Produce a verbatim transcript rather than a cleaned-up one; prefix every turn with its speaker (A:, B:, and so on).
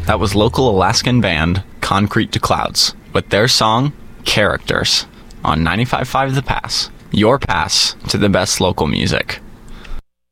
A: That was local Alaskan band Concrete to Clouds with their song Characters on ninety-five point five The Pass. Your pass to the best local music.